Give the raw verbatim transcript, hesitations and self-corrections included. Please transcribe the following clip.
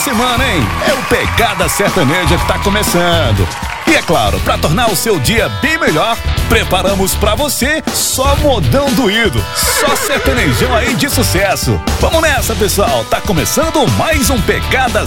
semana, hein? É o Pegada Sertaneja que tá começando. E é claro, para tornar o seu dia bem melhor, preparamos para você só modão doído, só sertanejão aí de sucesso. Vamos nessa, pessoal, tá começando mais um Pegada